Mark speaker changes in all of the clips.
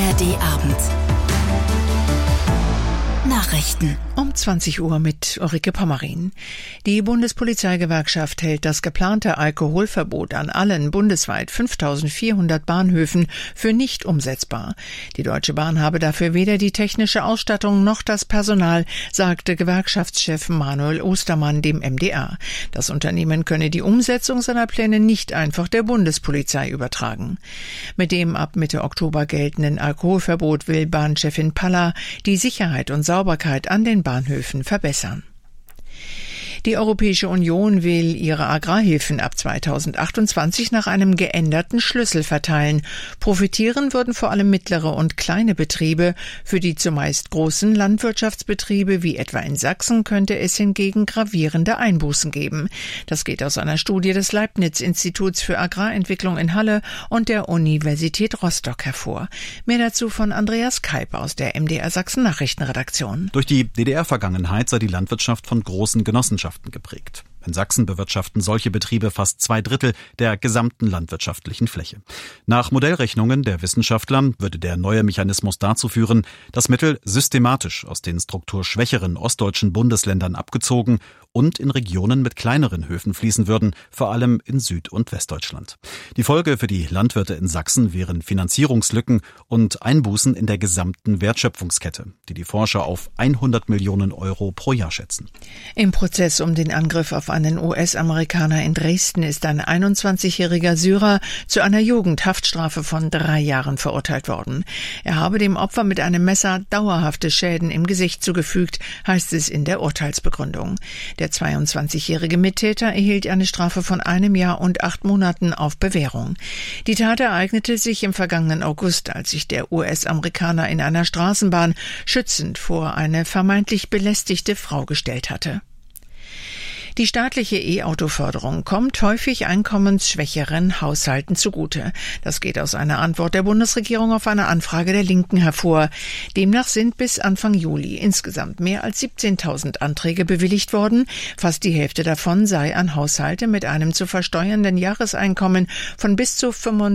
Speaker 1: ARD-Abend. Nachrichten.
Speaker 2: Um 20 Uhr mit Ulrike Pommerin. Die Bundespolizeigewerkschaft hält das geplante Alkoholverbot an allen bundesweit 5.400 Bahnhöfen für nicht umsetzbar. Die Deutsche Bahn habe dafür weder die technische Ausstattung noch das Personal, sagte Gewerkschaftschef Manuel Ostermann dem MDR. Das Unternehmen könne die Umsetzung seiner Pläne nicht einfach der Bundespolizei übertragen. Mit dem ab Mitte Oktober geltenden Alkoholverbot will Bahnchefin Palla die Sicherheit und Sauberkeit an den Bahnhöfen verbessern. Die Europäische Union will ihre Agrarhilfen ab 2028 nach einem geänderten Schlüssel verteilen. Profitieren würden vor allem mittlere und kleine Betriebe. Für die zumeist großen Landwirtschaftsbetriebe, wie etwa in Sachsen, könnte es hingegen gravierende Einbußen geben. Das geht aus einer Studie des Leibniz-Instituts für Agrarentwicklung in Halle und der Universität Rostock hervor. Mehr dazu von Andreas Kalb aus der MDR Sachsen Nachrichtenredaktion.
Speaker 3: Durch die DDR-Vergangenheit sei die Landwirtschaft von großen Genossenschaften geprägt. In Sachsen bewirtschaften solche Betriebe fast 2/3 der gesamten landwirtschaftlichen Fläche. Nach Modellrechnungen der Wissenschaftler würde der neue Mechanismus dazu führen, dass Mittel systematisch aus den strukturschwächeren ostdeutschen Bundesländern abgezogen und in Regionen mit kleineren Höfen fließen würden, vor allem in Süd- und Westdeutschland. Die Folge für die Landwirte in Sachsen wären Finanzierungslücken und Einbußen in der gesamten Wertschöpfungskette, die Forscher auf 100 Millionen Euro pro Jahr schätzen.
Speaker 2: Im Prozess um den Angriff auf einen US-Amerikaner in Dresden ist ein 21-jähriger Syrer zu einer Jugendhaftstrafe von 3 Jahren verurteilt worden. Er habe dem Opfer mit einem Messer dauerhafte Schäden im Gesicht zugefügt, heißt es in der Urteilsbegründung. Der 22-jährige Mittäter erhielt eine Strafe von 1 Jahr und 8 Monaten auf Bewährung. Die Tat ereignete sich im vergangenen August, als sich der US-Amerikaner in einer Straßenbahn schützend vor eine vermeintlich belästigte Frau gestellt hatte. Die staatliche E-Auto-Förderung kommt häufig einkommensschwächeren Haushalten zugute. Das geht aus einer Antwort der Bundesregierung auf eine Anfrage der Linken hervor. Demnach sind bis Anfang Juli insgesamt mehr als 17.000 Anträge bewilligt worden. Fast die Hälfte davon sei an Haushalte mit einem zu versteuernden Jahreseinkommen von bis zu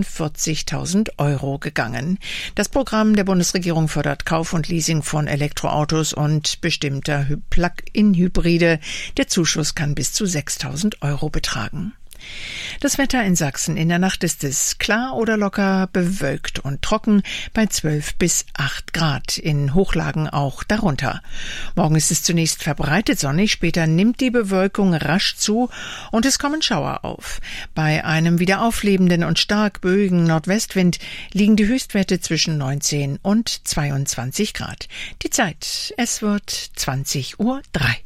Speaker 2: 45.000 Euro gegangen. Das Programm der Bundesregierung fördert Kauf und Leasing von Elektroautos und bestimmter Plug-in-Hybride. Der Zuschuss kann bis zu 6.000 Euro betragen. Das Wetter in Sachsen: in der Nacht ist es klar oder locker bewölkt und trocken bei 12 bis 8 Grad, in Hochlagen auch darunter. Morgen ist es zunächst verbreitet sonnig, später nimmt die Bewölkung rasch zu und es kommen Schauer auf. Bei einem wieder auflebenden und stark böigen Nordwestwind liegen die Höchstwerte zwischen 19 und 22 Grad. Die Zeit: es wird 20:03 Uhr.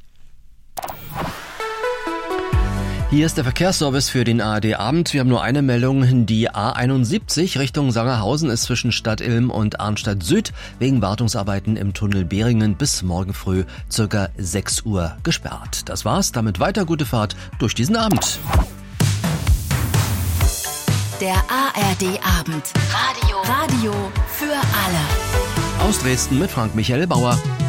Speaker 4: Hier ist der Verkehrsservice für den ARD-Abend. Wir haben nur eine Meldung. Die A71 Richtung Sangerhausen ist zwischen Stadt Ilm und Arnstadt Süd wegen Wartungsarbeiten im Tunnel Behringen bis morgen früh ca. 6 Uhr gesperrt. Das war's. Damit weiter gute Fahrt durch diesen Abend.
Speaker 1: Der ARD-Abend. Radio für alle.
Speaker 4: Aus Dresden mit Frank Michael Bauer.